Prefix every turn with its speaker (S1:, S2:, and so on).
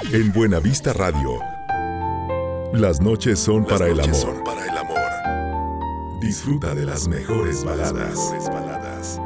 S1: En Buenavista Radio, las noches son para el amor. Disfruta de las mejores baladas.